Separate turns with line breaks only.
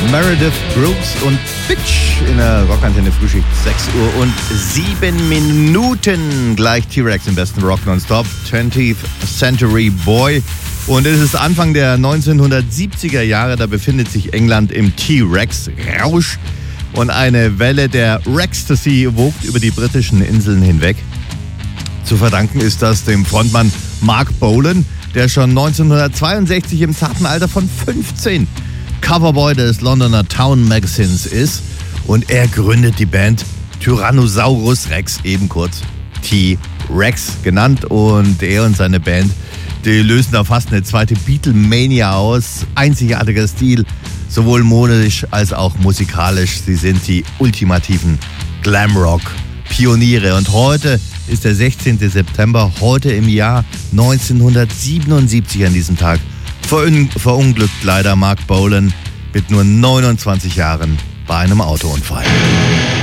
Meredith Brooks und Bitch in der Rockantenne Frühschicht. 6:07. Gleich T-Rex im besten Rock nonstop. 20th Century Boy. Und es ist Anfang der 1970er Jahre. Da befindet sich England im T-Rex-Rausch. Und eine Welle der Rextasy wogt über die britischen Inseln hinweg. Zu verdanken ist das dem Frontmann Mark Bolan, der schon 1962 im zarten Alter von 15 Coverboy des Londoner Town Magazines ist. Und er gründet die Band Tyrannosaurus Rex, eben kurz T-Rex genannt. Und er und seine Band, die lösen da fast eine zweite Beatlemania aus. Einzigartiger Stil, sowohl modisch als auch musikalisch. Sie sind die ultimativen Glamrock-Pioniere. Und heute ist der 16. September, heute im Jahr 1977 an diesem Tag. Verunglückt leider Mark Bolan mit nur 29 Jahren bei einem Autounfall.